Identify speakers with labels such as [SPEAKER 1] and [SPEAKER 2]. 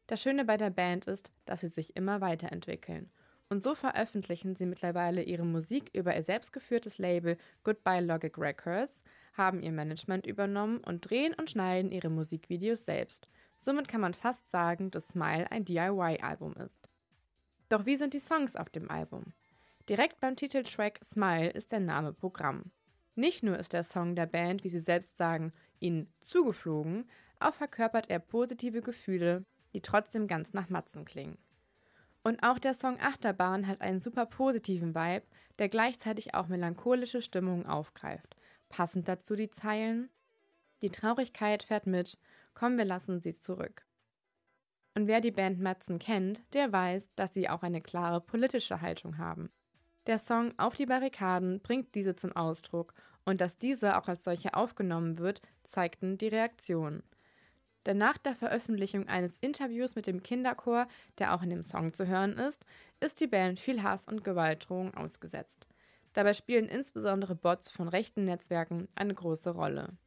[SPEAKER 1] Das Schöne bei der Band ist, dass sie sich immer weiterentwickeln. Und so veröffentlichen sie mittlerweile ihre Musik über ihr selbstgeführtes Label Goodbye Logic Records, haben ihr Management übernommen und drehen und schneiden ihre Musikvideos selbst. Somit kann man fast sagen, dass Smile ein DIY-Album ist. Doch wie sind die Songs auf dem Album? Direkt beim Titeltrack Smile ist der Name Programm. Nicht nur ist der Song der Band, wie sie selbst sagen, ihnen zugeflogen, auch verkörpert er positive Gefühle, die trotzdem ganz nach Matzen klingen. Und auch der Song Achterbahn hat einen super positiven Vibe, der gleichzeitig auch melancholische Stimmungen aufgreift. Passend dazu die Zeilen: Die Traurigkeit fährt mit, komm, wir lassen sie zurück. Und wer die Band Matzen kennt, der weiß, dass sie auch eine klare politische Haltung haben. Der Song Auf die Barrikaden bringt diese zum Ausdruck, und dass diese auch als solche aufgenommen wird, zeigten die Reaktionen. Denn nach der Veröffentlichung eines Interviews mit dem Kinderchor, der auch in dem Song zu hören ist die Band viel Hass und Gewaltdrohung ausgesetzt. Dabei spielen insbesondere Bots von rechten Netzwerken eine große Rolle.